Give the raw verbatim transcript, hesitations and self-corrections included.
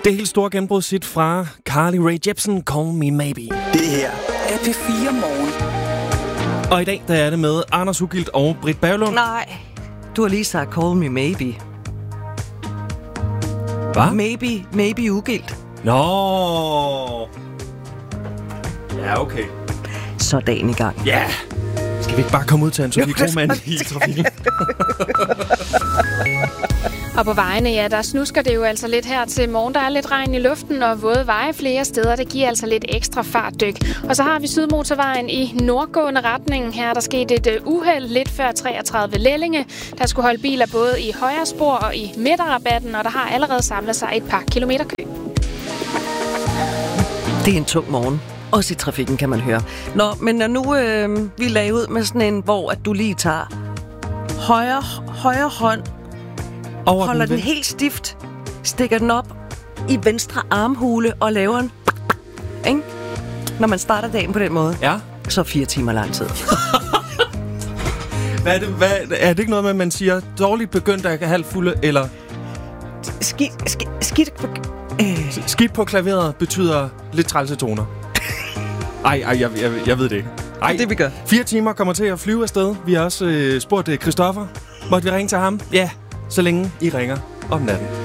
Det helt store gennembrudshit fra Carly Rae Jepsen, Call Me Maybe. Det her er P fire Morgen. Og i dag der er det med Anders Ugilt og Britt Berglund. Nej, du har lige sagt Call Me Maybe. Hvad? Maybe, maybe Ugilt. Nå. Ja, okay. Så er dagen i gang. Ja. Skal vi ikke bare komme ud til Antonie Krohmann i trafikken? Og på vejene, ja, der snusker det jo altså lidt her til morgen. Der er lidt regn i luften og våde veje flere steder. Det giver altså lidt ekstra fartdyk. Og så har vi Sydmotorvejen i nordgående retning. Her er der sket et uheld lidt før treogtredive Lellinge. Der skulle holde biler både i højre spor og i midterrabatten, og der har allerede samlet sig et par kilometer kø. Det er en tung morgen. Også i trafikken, kan man høre. Nå, men når nu øh, vi lagde ud med sådan en, hvor at du lige tager højre, højre hånd, Over holder den, den helt stift, stikker den op i venstre armhule og laver en... Ikke? Når man starter dagen på den måde, Ja. så fire timer lang tid. Hvad er, det, hvad, er det ikke noget med, at man siger, dårligt begyndt af halvfulde, eller Skidt... Skidt... Skidt... Øh. skidt på klaveret betyder lidt trælse toner? Ej, ej, jeg, jeg, jeg ved det ikke. Ej, Det vi gør. Fire timer kommer til at flyve afsted. Vi har også øh, spurgt øh, Christoffer. Måtte vi ringe til ham? Ja, så længe I ringer om natten.